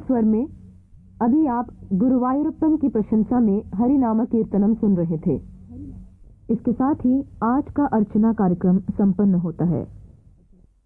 स्वर में अभी आप गुरुवायूरप्पन की प्रशंसा में हरि नाम कीर्तनम सुन रहे थे। इसके साथ ही आज का अर्चना कार्यक्रम संपन्न होता है।